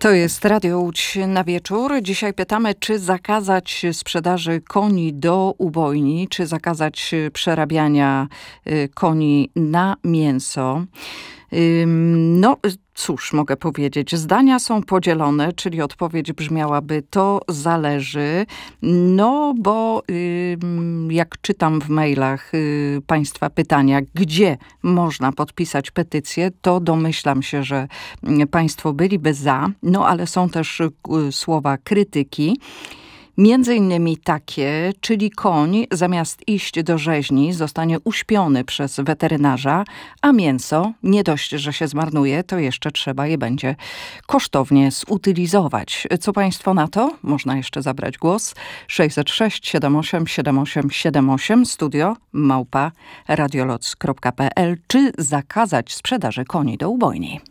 To jest Radio Łódź na wieczór. Dzisiaj pytamy, czy zakazać sprzedaży koni do ubojni, czy zakazać przerabiania koni na mięso. No cóż mogę powiedzieć, zdania są podzielone, czyli odpowiedź brzmiałaby to zależy, no bo jak czytam w mailach państwa pytania, gdzie można podpisać petycję, to domyślam się, że państwo byliby za, no ale są też słowa krytyki. Między innymi takie, czyli koń zamiast iść do rzeźni zostanie uśpiony przez weterynarza, a mięso nie dość, że się zmarnuje, to jeszcze trzeba je będzie kosztownie zutylizować. Co państwo na to? Można jeszcze zabrać głos. 606 78 78 78 studio @radioloc.pl. Czy zakazać sprzedaży koni do ubojni?